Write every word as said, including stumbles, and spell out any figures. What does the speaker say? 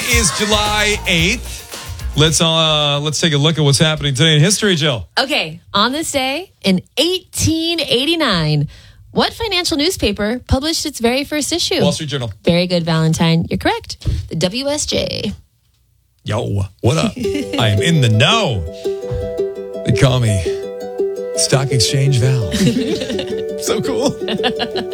is July eighth. Let's uh let's take a look at what's happening today in history, Jill. Okay, on this day in eighteen eighty-nine, what financial newspaper published its very first issue? Wall Street Journal. Very good, Valentine. You're correct. The W S J. Yo, what up? I am in the know. They call me Stock Exchange Val. So cool.